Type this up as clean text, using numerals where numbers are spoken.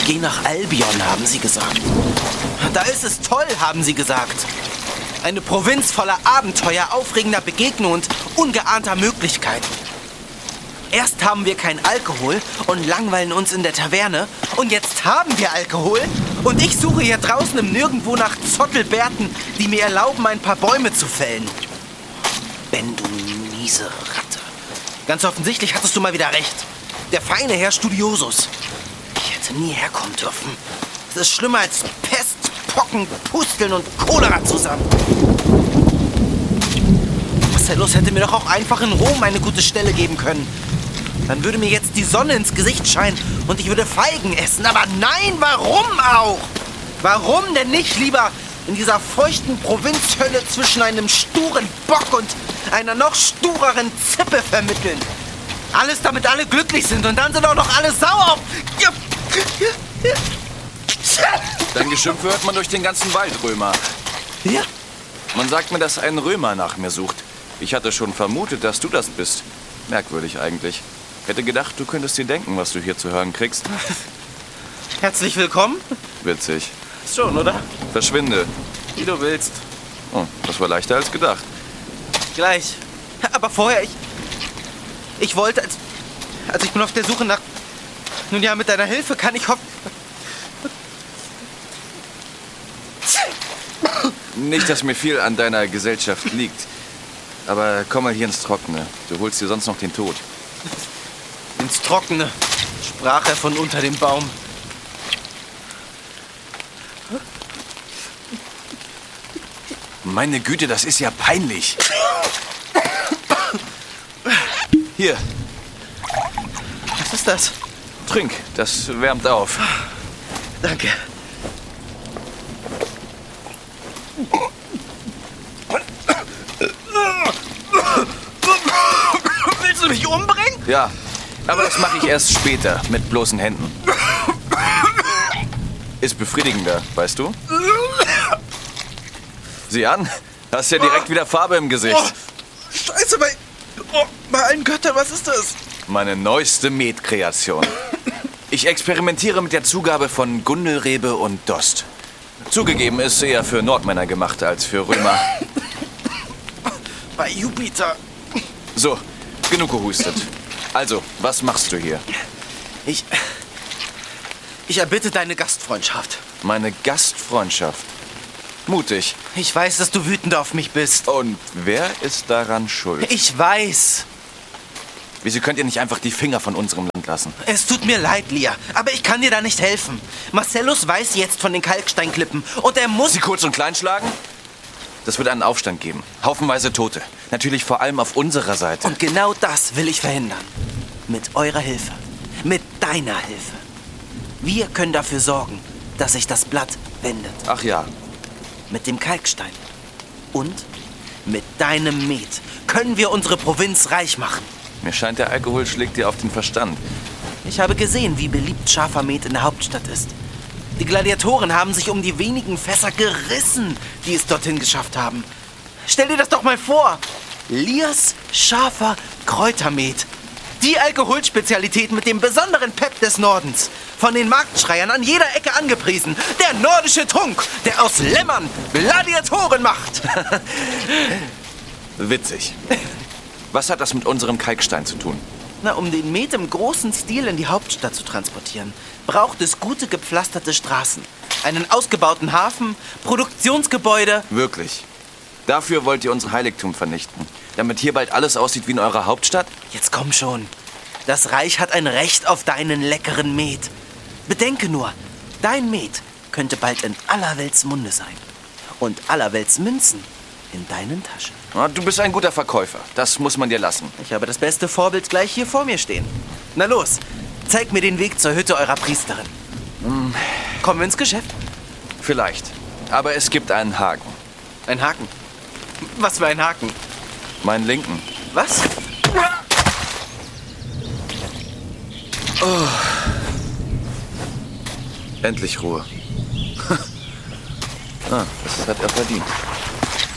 Geh nach Albion, haben sie gesagt. Da ist es toll, haben sie gesagt. Eine Provinz voller Abenteuer, aufregender Begegnungen und ungeahnter Möglichkeiten. Erst haben wir kein Alkohol und langweilen uns in der Taverne. Und jetzt haben wir Alkohol und ich suche hier draußen im Nirgendwo nach Zottelbärten, die mir erlauben, ein paar Bäume zu fällen. Ben, du miese Ratte. Ganz offensichtlich hattest du mal wieder recht. Der feine Herr Studiosus. Ich hätte nie herkommen dürfen. Es ist schlimmer als Pest, Pocken, Pusteln und Cholera zusammen. Marcellus hätte mir doch auch einfach in Rom eine gute Stelle geben können. Dann würde mir jetzt die Sonne ins Gesicht scheinen und ich würde Feigen essen. Aber nein, warum auch? Warum denn nicht lieber in dieser feuchten Provinzhölle zwischen einem sturen Bock und einer noch stureren Zippe vermitteln? Alles, damit alle glücklich sind und dann sind auch noch alle sauer auf... Dein Geschimpfe hört man durch den ganzen Wald, Römer. Ja? Man sagt mir, dass ein Römer nach mir sucht. Ich hatte schon vermutet, dass du das bist. Merkwürdig eigentlich. Hätte gedacht, du könntest dir denken, was du hier zu hören kriegst. Herzlich willkommen. Witzig. Schon, oder? Verschwinde. Wie du willst. Oh, das war leichter als gedacht. Gleich. Aber vorher, ich wollte, also ich bin auf der Suche nach... Nun ja, mit deiner Hilfe kann ich hoffen... Nicht, dass mir viel an deiner Gesellschaft liegt. Aber komm mal hier ins Trockene. Du holst dir sonst noch den Tod. Ins Trockene, sprach er von unter dem Baum. Meine Güte, das ist ja peinlich. Hier, Was ist das? trink. Das wärmt auf. Danke. Willst du mich umbringen? Ja, aber das mache ich erst später, mit bloßen Händen. Ist befriedigender, weißt du? Sieh an, hast ja direkt wieder Farbe im Gesicht. Scheiße, bei allen Göttern, was ist das? Meine neueste Metkreation. Ich experimentiere mit der Zugabe von Gundelrebe und Dost. Zugegeben, ist eher für Nordmänner gemacht als für Römer. Bei Jupiter. So, genug gehustet. Also, was machst du hier? Ich erbitte deine Gastfreundschaft. Meine Gastfreundschaft. Mutig. Ich weiß, dass du wütend auf mich bist. Und wer ist daran schuld? Ich weiß. Wieso könnt ihr nicht einfach die Finger von unserem Land lassen? Es tut mir leid, Lia, aber ich kann dir da nicht helfen. Marcellus weiß jetzt von den Kalksteinklippen und er muss... Sie kurz und klein schlagen? Das wird einen Aufstand geben. Haufenweise Tote. Natürlich vor allem auf unserer Seite. Und genau das will ich verhindern. Mit eurer Hilfe. Mit deiner Hilfe. Wir können dafür sorgen, dass sich das Blatt wendet. Ach ja. Mit dem Kalkstein. Und mit deinem Met können wir unsere Provinz reich machen. Mir scheint, der Alkohol schlägt dir auf den Verstand. Ich habe gesehen, wie beliebt scharfer Met in der Hauptstadt ist. Die Gladiatoren haben sich um die wenigen Fässer gerissen, die es dorthin geschafft haben. Stell dir das doch mal vor. Lias scharfer Kräutermet. Die Alkoholspezialität mit dem besonderen Pep des Nordens. Von den Marktschreiern an jeder Ecke angepriesen. Der nordische Trunk, der aus Lämmern Gladiatoren macht. Witzig. Was hat das mit unserem Kalkstein zu tun? Na, um den Met im großen Stil in die Hauptstadt zu transportieren, braucht es gute gepflasterte Straßen, einen ausgebauten Hafen, Produktionsgebäude. Wirklich? Dafür wollt ihr unser Heiligtum vernichten? Damit hier bald alles aussieht wie in eurer Hauptstadt? Jetzt komm schon. Das Reich hat ein Recht auf deinen leckeren Met. Bedenke nur, dein Met könnte bald in aller Welts Munde sein. Und aller Welts Münzen in deinen Taschen. Ah, du bist ein guter Verkäufer. Das muss man dir lassen. Ich habe das beste Vorbild gleich hier vor mir stehen. Na los, zeig mir den Weg zur Hütte eurer Priesterin. Kommen wir ins Geschäft? Vielleicht. Aber es gibt einen Haken. Ein Haken? Was für ein Haken? Meinen linken. Was? Endlich Ruhe. Das hat er verdient.